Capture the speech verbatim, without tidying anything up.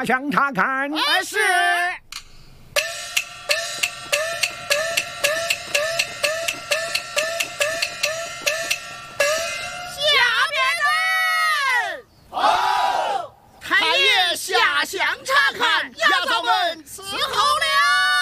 下乡查看。 是。 下边人。 好。太爷下乡查看，衙早们伺候了。